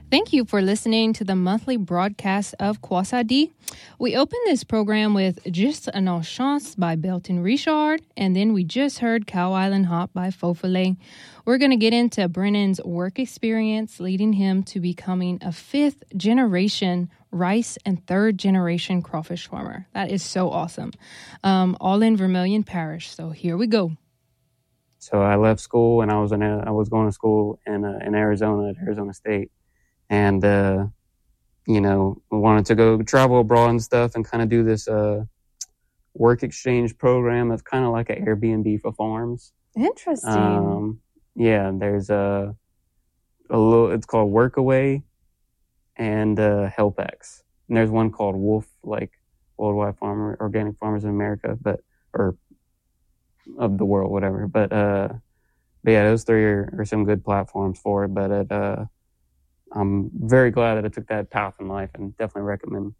Thank you for listening to the monthly broadcast of Kwasadi. We opened this program with Juste un autre chance by Belton Richard, and then we just heard Cow Island Hop by Fofele. We're going to get into Brennan's work experience, leading him to becoming a fifth-generation rice and third-generation crawfish farmer. That is so awesome. All in Vermilion Parish. So here we go. So I left school, and I was going to school in Arizona at Arizona State. And, wanted to go travel abroad and stuff and kind of do this work exchange program that's kind of like an Airbnb for farms. Interesting. There's it's called Workaway and HelpX. And there's one called Wolf, like Worldwide Organic Farmers in America, or of the world, whatever. But yeah, those three are some good platforms for it. But I'm very glad that I took that path in life, and definitely recommend,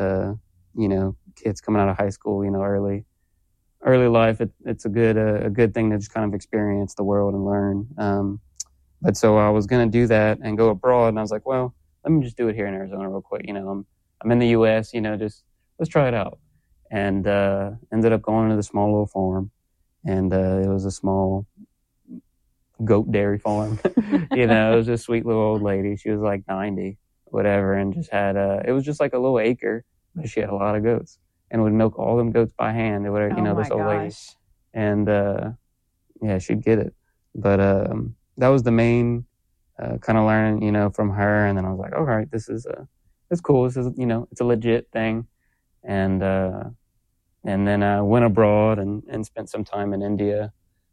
kids coming out of high school, early life. It's a good thing to just kind of experience the world and learn. But so I was going to do that and go abroad, and I was like, well, let me just do it here in Arizona real quick. I'm in the U.S., just let's try it out. And ended up going to the small little farm, and it was a small goat dairy farm. It was a sweet little old lady. She was like 90, whatever, and just had it was just like a little acre, but she had a lot of goats and would milk all them goats by hand or whatever, this old lady. And she'd get it. But that was the main kind of learning, from her. And then I was like, all right, this is it's cool. This is, it's a legit thing. And then I went abroad and spent some time in India.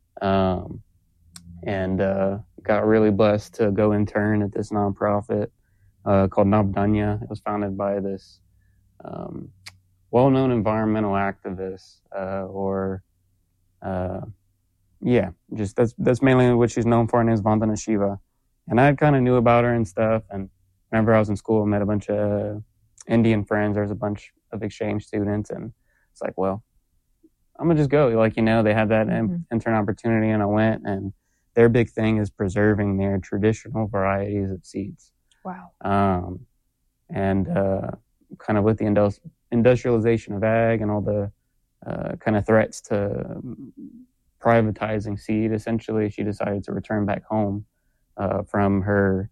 And got really blessed to go intern at this nonprofit called Navdanya. It was founded by this well-known environmental activist, that's mainly what she's known for, and is Vandana Shiva. And I kind of knew about her and stuff. And whenever I was in school, I met a bunch of Indian friends. There was a bunch of exchange students, and it's like, well, I'm gonna just go. They had that intern opportunity, and I went. And their big thing is preserving their traditional varieties of seeds. Wow. And kind of with the industrialization of ag and all the kind of threats to privatizing seed, essentially, she decided to return back home from her,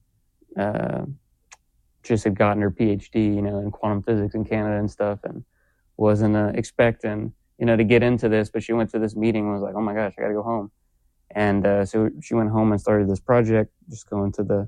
just had gotten her PhD, in quantum physics in Canada and stuff, and wasn't expecting, to get into this. But she went to this meeting and was like, oh my gosh, I got to go home. And so she went home and started this project, just going to the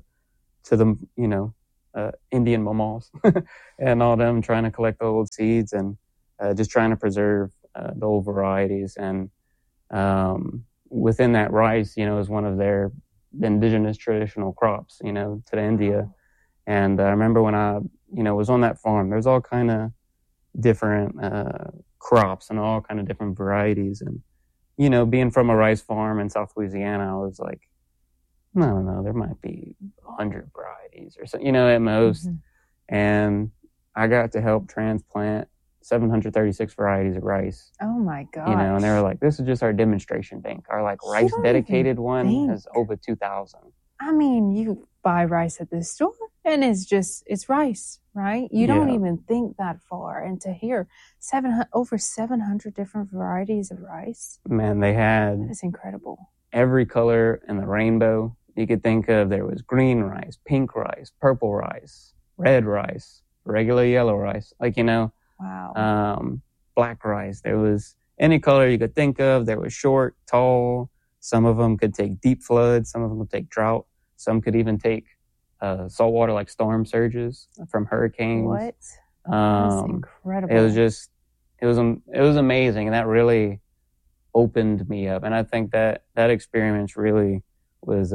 Indian mamas and all them, trying to collect the old seeds and just trying to preserve the old varieties. And within that, rice, is one of their indigenous traditional crops, to the India. And I remember when I, was on that farm, there's all kind of different crops and all kind of different varieties. And being from a rice farm in South Louisiana, I was like, I don't know, there might be 100 varieties or something, at most. Mm-hmm. And I got to help transplant 736 varieties of rice. Oh my gosh. And they were like, this is just our demonstration bank. Our rice dedicated one has over 2,000. I mean, you buy rice at the store and it's rice, right? You don't even think that far. And to hear over 700 different varieties of rice. Man, that is incredible. Every color in the rainbow you could think of. There was green rice, pink rice, purple rice, red rice, regular yellow rice, Wow. Black rice. There was any color you could think of. There was short, tall. Some of them could take deep floods. Some of them would take drought. Some could even take saltwater, like storm surges from hurricanes. What? That's incredible. It was amazing. And that really opened me up. And I think that experience really was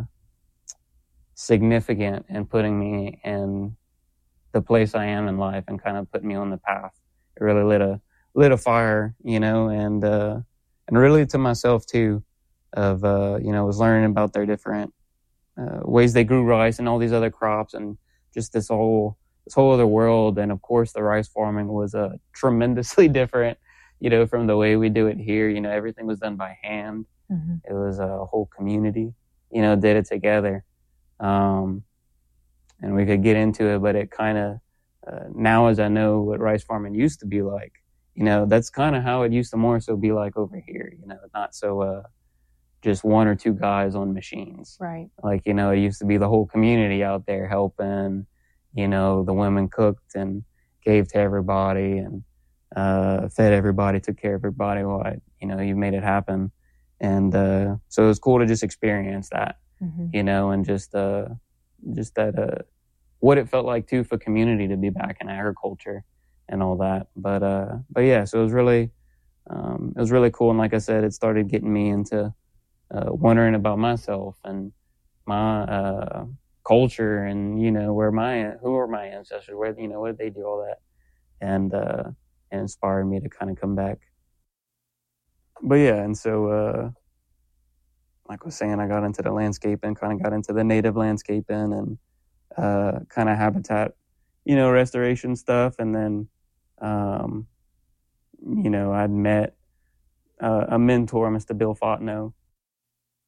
significant in putting me in the place I am in life and kind of put me on the path. It really lit a fire, and really to myself too, of, was learning about their different ways they grew rice and all these other crops, and just this whole other world. And of course the rice farming was tremendously different, from the way we do it here. Everything was done by hand. Mm-hmm. It was a whole community, did it together. and we could get into it, but it kind of, now as I know what rice farming used to be like, that's kind of how it used to more so be like over here, not so, just one or two guys on machines. Right. Like, it used to be the whole community out there helping, the women cooked and gave to everybody and, fed everybody, took care of everybody while, you made it happen. And, so it was cool to just experience that, and just that, what it felt like too for community to be back in agriculture and all that. But yeah, so it was really cool. And like I said, it started getting me into, wondering about myself and my, culture and, who are my ancestors, where, what did they do, all that. And, it inspired me to kind of come back. But yeah, and so, like I was saying, I got into the landscaping, kind of got into the native landscaping and, kind of habitat, restoration stuff. And then, I'd met, a mentor, Mr. Bill Fontenot,